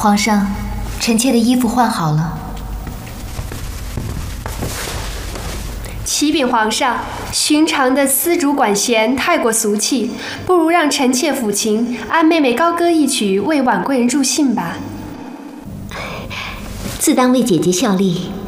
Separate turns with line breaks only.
皇上，臣妾的衣服换好了。
启禀皇上，寻常的丝竹管弦太过俗气，不如让臣妾抚琴，安妹妹高歌一曲，为婉贵人助兴吧。
自当为姐姐效力。